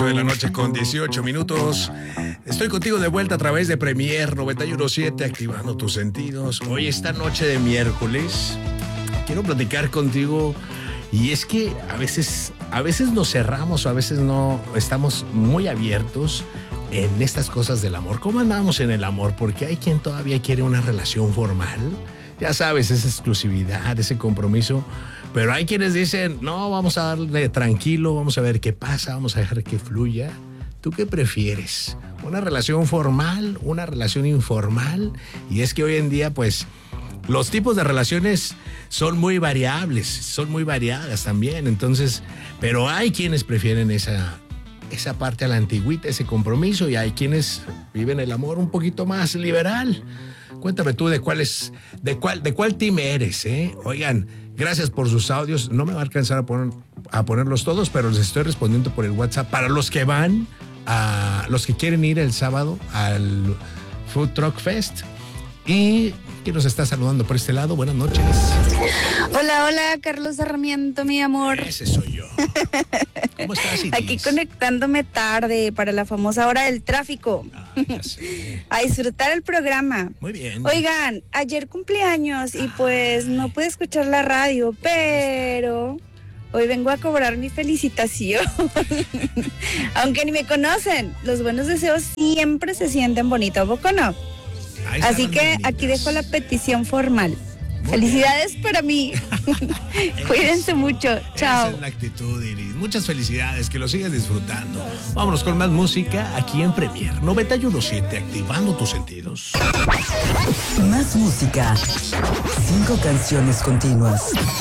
de la noche con 18 minutos. Estoy contigo de vuelta a través de Premier 91.7, activando tus sentidos. Hoy, esta noche de miércoles, quiero platicar contigo. Y es que a veces nos cerramos, o a veces no estamos muy abiertos en estas cosas del amor. ¿Cómo andamos en el amor? Porque hay quien todavía quiere una relación formal. Ya sabes, esa exclusividad, ese compromiso. Pero hay quienes dicen, no, vamos a darle tranquilo, vamos a ver qué pasa, vamos a dejar que fluya. ¿Tú qué prefieres? ¿Una relación formal? ¿Una relación informal? Y es que hoy en día, pues, los tipos de relaciones son muy variables, son muy variadas también. Entonces, pero hay quienes prefieren esa parte a la antigüita, ese compromiso, y hay quienes viven el amor un poquito más liberal. Cuéntame tú de cuál team eres, ¿eh? Oigan, gracias por sus audios. No me va a alcanzar a ponerlos todos, pero les estoy respondiendo por el WhatsApp. Para los que van, los que quieren ir el sábado al Food Truck Fest. Y ¿quién nos está saludando por este lado? Buenas noches. Hola, Carlos Sarmiento, mi amor. Ese soy yo. ¿Cómo estás, Itis? Aquí conectándome tarde para la famosa hora del tráfico. Ya sé. A disfrutar el programa. Muy bien. Oigan, ayer cumpleaños y pues no pude escuchar la radio, pero hoy vengo a cobrar mi felicitación. Aunque ni me conocen, los buenos deseos siempre se sienten bonitos, ¿a poco no? Así que aquí dejo la petición formal. Felicidades para mí. Cuídense mucho. Chao. Esa es la actitud, Iris. Muchas felicidades, que lo sigas disfrutando. Vámonos con más música aquí en Premier 91.7, activando tus sentidos. Más música. 5 canciones continuas.